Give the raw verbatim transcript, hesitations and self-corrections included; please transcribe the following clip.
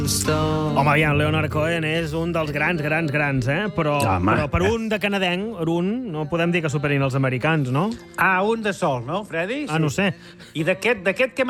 Home, aviam, Leonard Cohen és un dels grans, grans, grans, eh? Però, Home. però per un de canadenc, per un, no podem dir que superin els americans, no? Ah, un de sol, no, Freddy? Ah, no ho sé. I d'aquest d'aquest que